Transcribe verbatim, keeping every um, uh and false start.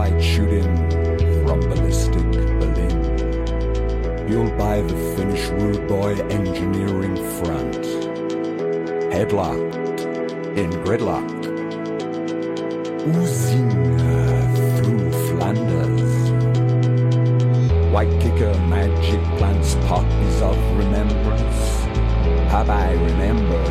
flight shooting from ballistic Berlin, fueled by the Finnish rude boy engineering front, headlocked in gridlock, oozing through Flanders. White kicker magic plants poppies of remembrance. Popeye remember